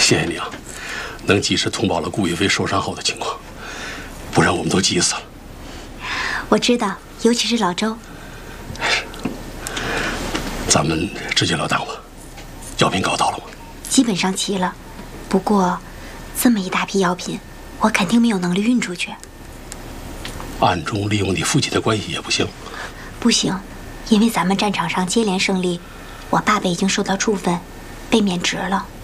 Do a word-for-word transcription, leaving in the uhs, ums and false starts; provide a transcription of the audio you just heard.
谢谢你啊，能及时通报了顾亦菲受伤后的情况，不然我们都急死了。 我知道，尤其是老周。 咱们直截了当吧，药品搞到了吗？ 基本上齐了，不过这么一大批药品，我肯定没有能力运出去。 暗中利用你父亲的关系也不行。 不行，因为咱们战场上接连胜利，我爸爸已经受到处分，被免职了。